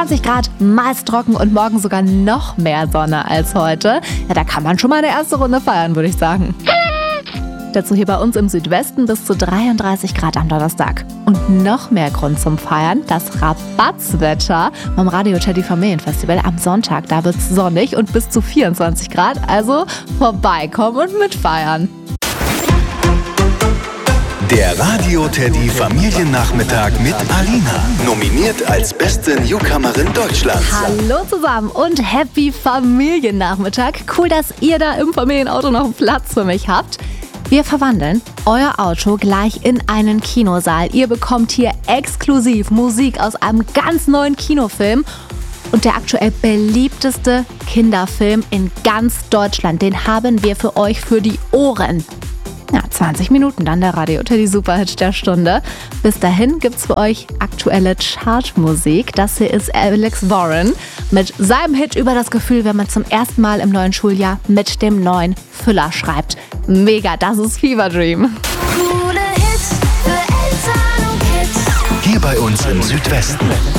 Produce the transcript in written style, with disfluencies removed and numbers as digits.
20 Grad, meist trocken und morgen sogar noch mehr Sonne als heute. Ja, da kann man schon mal eine erste Runde feiern, würde ich sagen. Dazu hier bei uns im Südwesten bis zu 33 Grad am Donnerstag. Und noch mehr Grund zum Feiern, das Rabatzwetter vom Radio Teddy Familienfestival am Sonntag. Da wird's sonnig und bis zu 24 Grad, also vorbeikommen und mitfeiern. Der Radio Teddy Familiennachmittag mit Alina. Nominiert als beste Newcomerin Deutschlands. Hallo zusammen und Happy Familiennachmittag. Cool, dass ihr da im Familienauto noch einen Platz für mich habt. Wir verwandeln euer Auto gleich in einen Kinosaal. Ihr bekommt hier exklusiv Musik aus einem ganz neuen Kinofilm und der aktuell beliebteste Kinderfilm in ganz Deutschland. Den haben wir für euch für die Ohren. Ja, 20 Minuten dann der Radio Teddy Superhit der Stunde. Bis dahin gibt's für euch aktuelle Chartmusik. Das hier ist Alex Warren mit seinem Hit über das Gefühl, wenn man zum ersten Mal im neuen Schuljahr mit dem neuen Füller schreibt. Mega, das ist Fever Dream. Coole Hits für Eltern und Kids. Hier bei uns im Südwesten.